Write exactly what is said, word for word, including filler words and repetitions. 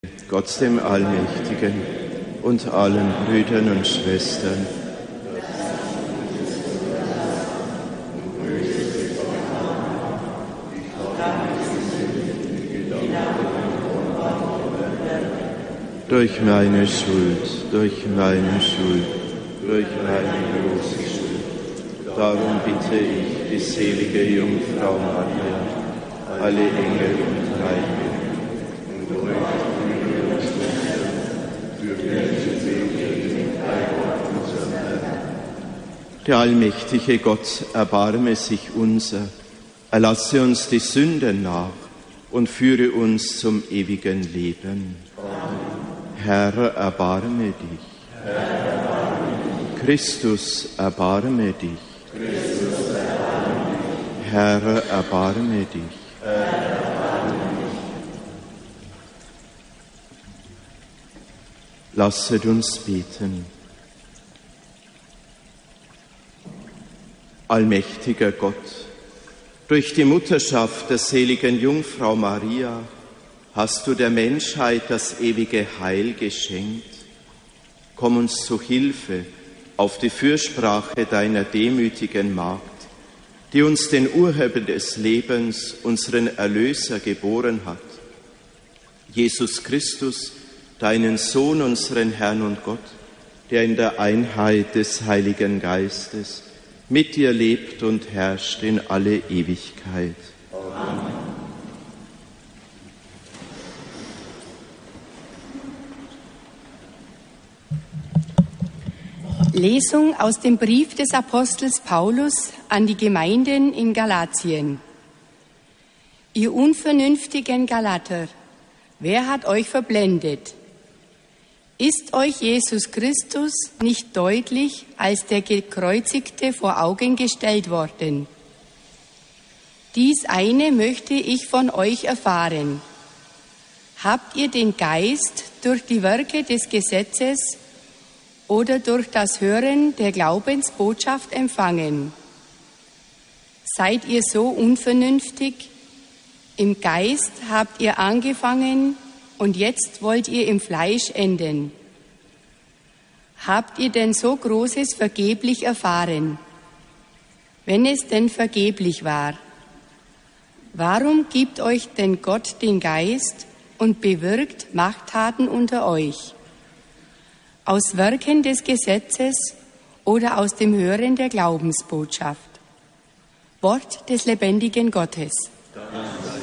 Gott dem Allmächtigen und allen Brüdern und Schwestern, durch meine Schuld, durch meine Schuld, durch meine große Schuld. Darum bitte ich die selige Jungfrau Maria, alle Engel und Heiligen, und euch, Brüder und Schwestern, für welche Seele bei Gott unserem Herrn. Der allmächtige Gott erbarme sich unser, erlasse uns die Sünden nach und führe uns zum ewigen Leben. Amen. Herr, erbarme dich. Herr, erbarme dich. Christus, erbarme dich. Christus, erbarme dich. Herr, erbarme dich. Herr, erbarme dich. Lasset uns beten. Allmächtiger Gott, durch die Mutterschaft der seligen Jungfrau Maria hast du der Menschheit das ewige Heil geschenkt. Komm uns zu Hilfe auf die Fürsprache deiner demütigen Magd, die uns den Urheber des Lebens, unseren Erlöser, geboren hat. Jesus Christus, deinen Sohn, unseren Herrn und Gott, der in der Einheit des Heiligen Geistes mit dir lebt und herrscht in alle Ewigkeit. Amen. Lesung aus dem Brief des Apostels Paulus an die Gemeinden in Galatien. Ihr unvernünftigen Galater, wer hat euch verblendet? Ist euch Jesus Christus nicht deutlich als der Gekreuzigte vor Augen gestellt worden? Dies eine möchte ich von euch erfahren. Habt ihr den Geist durch die Werke des Gesetzes oder durch das Hören der Glaubensbotschaft empfangen? Seid ihr so unvernünftig? Im Geist habt ihr angefangen und jetzt wollt ihr im Fleisch enden. Habt ihr denn so Großes vergeblich erfahren? Wenn es denn vergeblich war, warum gibt euch denn Gott den Geist und bewirkt Machttaten unter euch? Aus Werken des Gesetzes oder aus dem Hören der Glaubensbotschaft? Wort des lebendigen Gottes. Danke.